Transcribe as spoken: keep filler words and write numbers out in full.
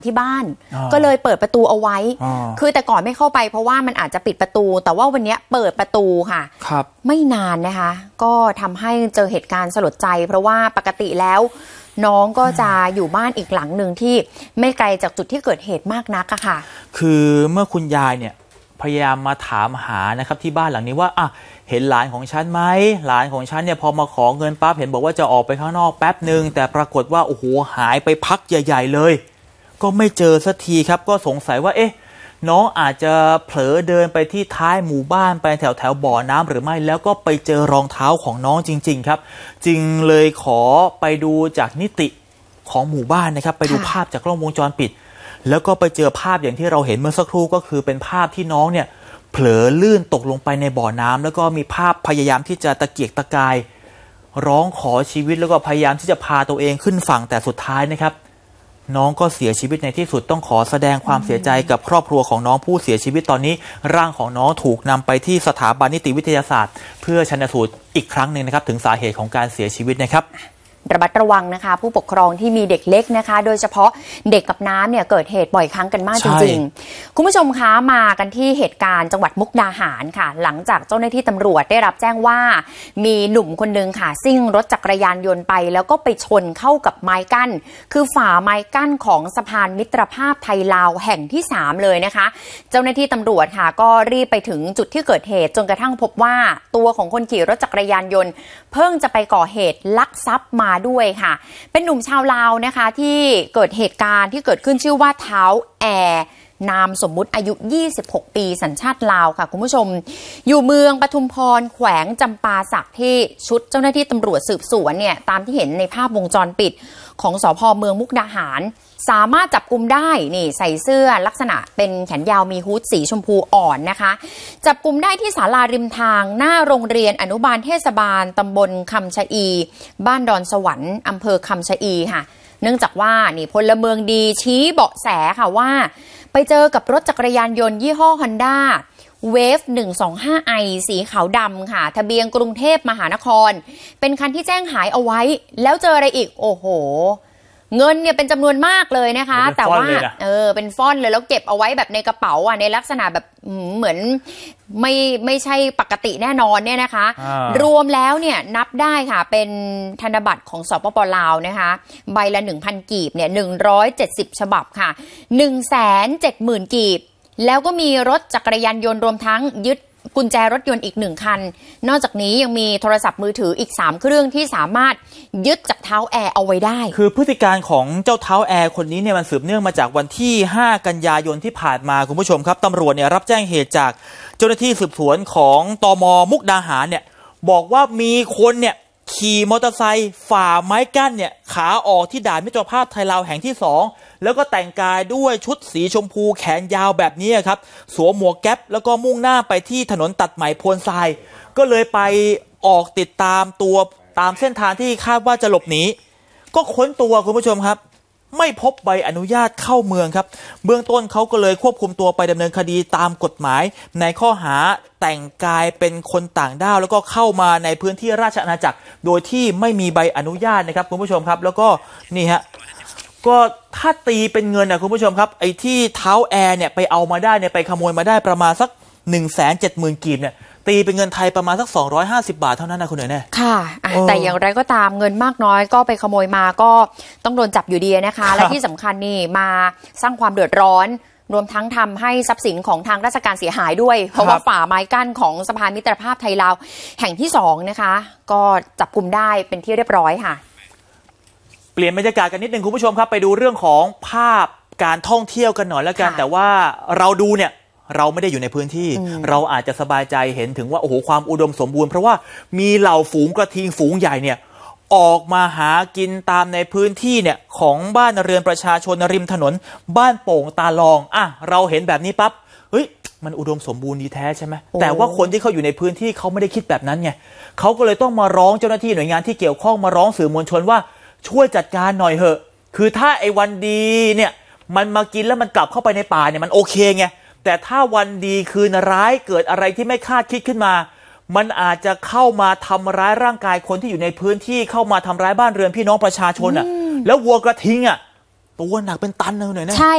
ที่บ้านก็เลยเปิดประตูเอาไว้คือแต่ก่อนไม่เข้าไปเพราะว่ามันอาจจะปิดประตูแต่ว่าวันนี้เปิดประตูค่ะครับไม่นานนะคะก็ทำให้เจอเหตุการณ์สลดใจเพราะว่าปกติแล้วน้องก็จะอยู่บ้านอีกหลังหนึ่งที่ไม่ไกลจากจุดที่เกิดเหตุมากนักอะค่ะคือเมื่อคุณยายเนี่ยพยายามมาถามหานะครับที่บ้านหลังนี้ว่าอ่ะเห็นหลานของฉันไหมหลานของฉันเนี่ยพอมาขอเงินปั๊บเห็นบอกว่าจะออกไปข้างนอกแป๊บหนึ่งแต่ปรากฏว่าโอ้โหหายไปพักใหญ่ๆเลยก็ไม่เจอสักทีครับก็สงสัยว่าเอ๊ะน้องอาจจะเผลอเดินไปที่ท้ายหมู่บ้านไปแถวแถวบ่อน้ำหรือไม่แล้วก็ไปเจอรองเท้าของน้องจริงๆครับจึงเลยขอไปดูจากนิติของหมู่บ้านนะครับไปดูภาพจากกล้องวงจรปิดแล้วก็ไปเจอภาพอย่างที่เราเห็นเมื่อสักครู่ก็คือเป็นภาพที่น้องเนี่ยเผลอลื่นตกลงไปในบ่อน้ำแล้วก็มีภาพพยายามที่จะตะเกียกตะกายร้องขอชีวิตแล้วก็พยายามที่จะพาตัวเองขึ้นฝั่งแต่สุดท้ายนะครับน้องก็เสียชีวิตในที่สุดต้องขอแสดงความเสียใจกับครอบครัวของน้องผู้เสียชีวิตตอนนี้ร่างของน้องถูกนำไปที่สถาบันนิติวิทยาศาสตร์เพื่อชันสูตรอีกครั้งหนึ่งนะครับถึงสาเหตุของการเสียชีวิตนะครับระมัดระวังนะคะผู้ปกครองที่มีเด็กเล็กนะคะโดยเฉพาะเด็กกับน้ำเนี่ยเกิดเหตุบ่อยครั้งกันมากจริงๆคุณผู้ชมคะมากันที่เหตุการณ์จังหวัดมุกดาหารค่ะหลังจากเจ้าหน้าที่ตำรวจได้รับแจ้งว่ามีหนุ่มคนนึงค่ะซิ่งรถจักรยานยนต์ไปแล้วก็ไปชนเข้ากับไม้กั้นคือฝ่าไม้กั้นของสะพานมิตรภาพไทยลาวแห่งที่สามเลยนะคะเจ้าหน้าที่ตำรวจค่ะก็รีบไปถึงจุดที่เกิดเหตุจนกระทั่งพบว่าตัวของคนขี่รถจักรยานยนต์เพิ่งจะไปก่อเหตุลักทรัพย์มาด้วยค่ะเป็นหนุ่มชาวลาวนะคะที่เกิดเหตุการณ์ที่เกิดขึ้นชื่อว่าเท้าแอร์นามสมมุติอายุยี่สิบหกปีสัญชาติลาวค่ะคุณผู้ชมอยู่เมืองปทุมพรแขวงจำปาสักที่ชุดเจ้าหน้าที่ตำรวจสืบสวนเนี่ยตามที่เห็นในภาพวงจรปิดของสภ.เมืองมุกดาหารสามารถจับกุมได้นี่ใส่เสื้อลักษณะเป็นแขนยาวมีฮู้ดสีชมพูอ่อนนะคะจับกุมได้ที่ศาลาริมทางหน้าโรงเรียนอนุบาลเทศบาลตำบลคำชะอีบ้านดอนสวรรค์อำเภอคำชะอีค่ะเนื่องจากว่านี่พลเมืองดีชี้เบาะแสค่ะว่าไปเจอกับรถจักรยานยนต์ยี่ห้อ Honda Wave หนึ่งสองห้า ไอ สีขาวดำค่ะทะเบียนกรุงเทพมหานครเป็นคันที่แจ้งหายเอาไว้แล้วเจออะไรอีกโอ้โหเงินเนี่ยเป็นจำนวนมากเลยนะคะแต่ว่าเออเป็นฟ่อนเลยแล้วเก็บเอาไว้แบบในกระเป๋าอ่ะในลักษณะแบบเหมือนไม่ไม่ใช่ปกติแน่นอนเนี่ยนะคะรวมแล้วเนี่ยนับได้ค่ะเป็นธนบัตรของสปป.ลาวนะคะใบละ หนึ่งพัน กีบเนี่ยหนึ่งร้อยเจ็ดสิบฉบับค่ะ หนึ่งแสนเจ็ดหมื่น กีบแล้วก็มีรถจักรยานยนต์รวมทั้งยึดกุญแจรถยนต์อีกหนึ่งคันนอกจากนี้ยังมีโทรศัพท์มือถืออีกสามเครื่องที่สามารถยึดจากเท้าแอร์เอาไว้ได้คือพฤติการของเจ้าเท้าแอร์คนนี้เนี่ยมันสืบเนื่องมาจากวันที่ห้ากันยายนที่ผ่านมาคุณผู้ชมครับตำรวจเนี่ยรับแจ้งเหตุจากเจ้าหน้าที่สืบสวนของตม.มุกดาหารเนี่ยบอกว่ามีคนเนี่ยขี่มอเตอร์ไซค์ฝ่าไม้กั้นเนี่ยขาออกที่ด่านมิตรภาพไทยลาวแห่งที่สองแล้วก็แต่งกายด้วยชุดสีชมพูแขนยาวแบบนี้ครับสวมหมวกแก๊ปแล้วก็มุ่งหน้าไปที่ถนนตัดใหม่โพนทรายก็เลยไปออกติดตามตัวตามเส้นทางที่คาดว่าจะหลบหนีก็ค้นตัวคุณผู้ชมครับไม่พบใบอนุญาตเข้าเมืองครับเบื้องต้นเขาก็เลยควบคุมตัวไปดำเนินคดีตามกฎหมายในข้อหาแต่งกายเป็นคนต่างด้าวแล้วก็เข้ามาในพื้นที่ราชอาณาจักรโดยที่ไม่มีใบอนุญาตนะครับคุณผู้ชมครับแล้วก็นี่ฮะก็ถ้าตีเป็นเงินนะคุณผู้ชมครับไอ้ที่เท้าแอร์เนี่ยไปเอามาได้เนี่ยไปขโมยมาได้ประมาณสัก หนึ่งแสนเจ็ดหมื่น กีบเนี่ยตีเป็นเงินไทยประมาณสักสองร้อยห้าสิบบาทเท่านั้นนะคุณเหนื่อยแน่ค่ะแต่อย่างไรก็ตามเงินมากน้อยก็ไปขโมยมาก็ต้องโดนจับอยู่ดีนะคะและที่สำคัญนี่มาสร้างความเดือดร้อนรวมทั้งทำให้ทรัพย์สินของทางราชการเสียหายด้วยเพราะว่าฝ่าไม้กั้นของสะพานมิตรภาพไทยลาวแห่งที่สองนะคะก็จับกุมได้เป็นที่เรียบร้อยค่ะเปลี่ยนบรรยากาศกันนิดนึงคุณผู้ชมครับไปดูเรื่องของภาพการท่องเที่ยวกันหน่อยแล้วกันแต่ว่าเราดูเนี่ยเราไม่ได้อยู่ในพื้นที่เราอาจจะสบายใจเห็นถึงว่าโอ้โหความอุดมสมบูรณ์เพราะว่ามีเหล่าฝูงกระทิงฝูงใหญ่เนี่ยออกมาหากินตามในพื้นที่เนี่ยของบ้านเรือนประชาชนริมถนนบ้านโป่งตาลองอ่ะเราเห็นแบบนี้ปั๊บเฮ้ยมันอุดมสมบูรณ์ดีแท้ใช่ไหมแต่ว่าคนที่เขาอยู่ในพื้นที่เขาไม่ได้คิดแบบนั้นไงเขาก็เลยต้องมาร้องเจ้าหน้าที่หน่วยงานที่เกี่ยวข้องมาร้องสื่อมวลชนว่าช่วยจัดการหน่อยเถอะคือถ้าไอ้วันดีเนี่ยมันมากินแล้วมันกลับเข้าไปในป่าเนี่ยมันโอเคไงแต่ถ้าวันดีคืนร้ายเกิดอะไรที่ไม่คาดคิดขึ้นมามันอาจจะเข้ามาทำร้ายร่างกายคนที่อยู่ในพื้นที่เข้ามาทำร้ายบ้านเรือนพี่น้องประชาชนอ่ะแล้ววัวกระทิงอ่ะตัวหนักเป็นตันเลยหน่อยนะ